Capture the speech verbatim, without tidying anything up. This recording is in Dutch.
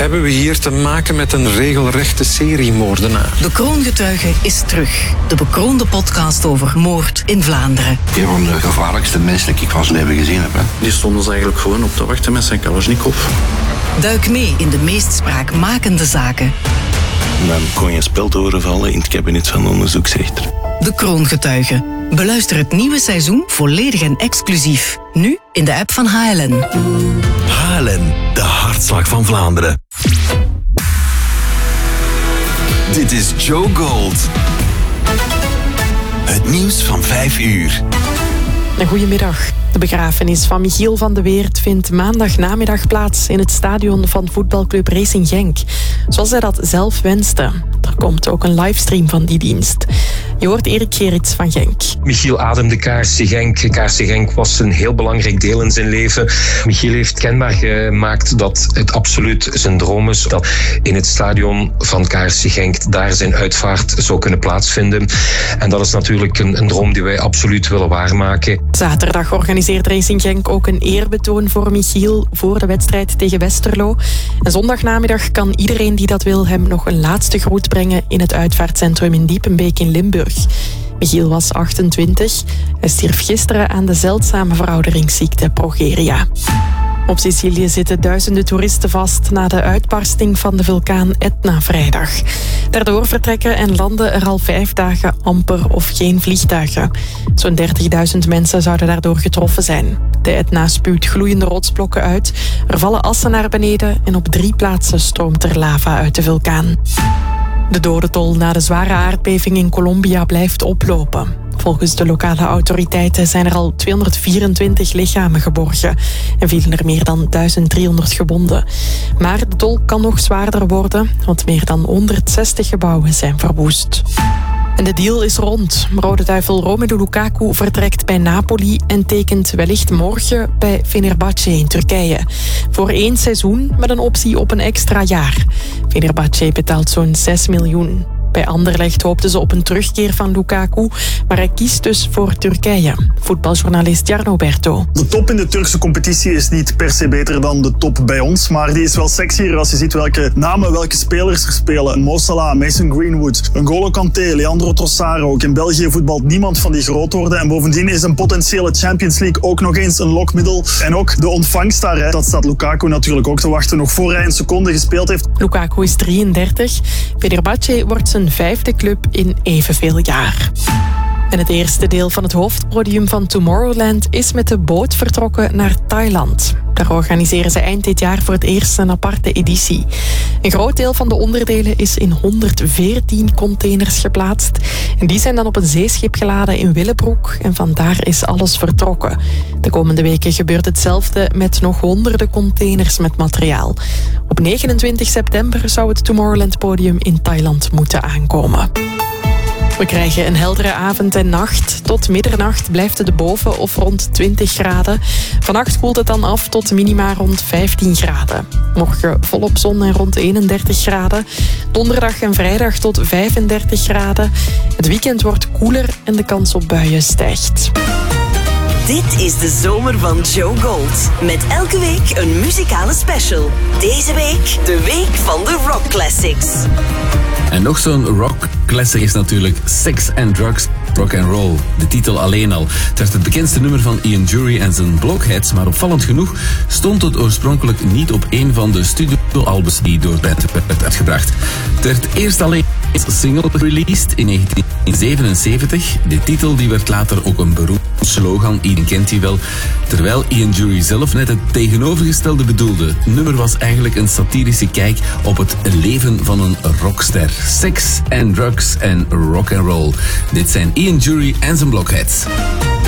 hebben we hier te maken met een regelrechte seriemoordenaar. De Kroongetuige is terug. De bekroonde podcast over moord in Vlaanderen. Een van de gevaarlijkste mensen die ik van zijn leven gezien heb. Hè. Die stonden ze eigenlijk gewoon op te wachten met zijn Kalashnikov. Duik mee in de meest spraakmakende zaken. Dan kon je een spel doorvallen in het kabinet van de onderzoeksrechter. De Kroongetuige. Beluister het nieuwe seizoen volledig en exclusief. Nu in de app van H L N. H L N, de hartslag van Vlaanderen. Dit is Joe Gold. Het nieuws van vijf uur. Goedemiddag. De begrafenis van Michiel van de Weert vindt maandag namiddag plaats in het stadion van voetbalclub Racing Genk. Zoals hij dat zelf wenste. Er komt ook een livestream van die dienst. Je hoort Erik Gerrits van Genk. Michiel ademde K R C Genk. K R C Genk was een heel belangrijk deel in zijn leven. Michiel heeft kenbaar gemaakt dat het absoluut zijn droom is dat in het stadion van K R C Genk daar zijn uitvaart zou kunnen plaatsvinden. En dat is natuurlijk een, een droom die wij absoluut willen waarmaken. Zaterdag organiseert Racing Genk ook een eerbetoon voor Michiel voor de wedstrijd tegen Westerlo. En zondagnamiddag kan iedereen die dat wil hem nog een laatste groet brengen in het uitvaartcentrum in Diepenbeek in Limburg. Michiel was achtentwintig. Hij stierf gisteren aan de zeldzame verouderingsziekte progeria. Op Sicilië zitten duizenden toeristen vast na de uitbarsting van de vulkaan Etna vrijdag. Daardoor vertrekken en landen er al vijf dagen amper of geen vliegtuigen. Zo'n dertigduizend mensen zouden daardoor getroffen zijn. De Etna spuwt gloeiende rotsblokken uit, er vallen assen naar beneden en op drie plaatsen stroomt er lava uit de vulkaan. De dodentol na de zware aardbeving in Colombia blijft oplopen. Volgens de lokale autoriteiten zijn er al tweehonderdvierentwintig lichamen geborgen en vielen er meer dan duizend driehonderd gewonden. Maar de tol kan nog zwaarder worden, want meer dan honderdzestig gebouwen zijn verwoest. En de deal is rond. Rode duivel Romelu Lukaku vertrekt bij Napoli en tekent wellicht morgen bij Fenerbahce in Turkije. Voor één seizoen met een optie op een extra jaar. Fenerbahce betaalt zo'n zes miljoen. Bij Anderlecht hoopten ze op een terugkeer van Lukaku, maar hij kiest dus voor Turkije. Voetbaljournalist Jarno Berto. De top in de Turkse competitie is niet per se beter dan de top bij ons, maar die is wel sexier als je ziet welke namen, welke spelers er spelen. Mo Salah, Mason Greenwood, N'Golo Kanté, Leandro Trossard ook. In België voetbalt niemand van die groot worden en bovendien is een potentiële Champions League ook nog eens een lokmiddel. En ook de ontvangst daar, hè. Dat staat Lukaku natuurlijk ook te wachten, nog voor hij een seconde gespeeld heeft. Lukaku is drieëndertig. Fenerbahce wordt zijn vijfde club in evenveel jaar. En het eerste deel van het hoofdpodium van Tomorrowland is met de boot vertrokken naar Thailand. Daar organiseren ze eind dit jaar voor het eerst een aparte editie. Een groot deel van de onderdelen is in honderdveertien containers geplaatst. En die zijn dan op een zeeschip geladen in Willebroek en vandaar is alles vertrokken. De komende weken gebeurt hetzelfde met nog honderden containers met materiaal. Op negenentwintig september zou het Tomorrowland-podium in Thailand moeten aankomen. We krijgen een heldere avond en nacht. Tot middernacht blijft het boven of rond twintig graden. Vannacht koelt het dan af tot minima rond vijftien graden. Morgen volop zon en rond eenendertig graden. Donderdag en vrijdag tot vijfendertig graden. Het weekend wordt koeler en de kans op buien stijgt. Dit is de zomer van Joe Gold. Met elke week een muzikale special. Deze week de week van de Rock Classics. En nog zo'n rock classic is natuurlijk Sex and Drugs, Rock and Roll. De titel alleen al. Het werd het bekendste nummer van Ian Dury en zijn Blockheads, maar opvallend genoeg stond het oorspronkelijk niet op een van de studioalbums die door de band werd uitgebracht. Het werd eerst alleen als single released in negentien zevenenzeventig. De titel die werd later ook een beroemd slogan, iedereen kent die wel. Terwijl Ian Dury zelf net het tegenovergestelde bedoelde. Het nummer was eigenlijk een satirische kijk op het leven van een rockster. Sex and drugs en rock and roll. Dit zijn Ian Dury en zijn Blockheads.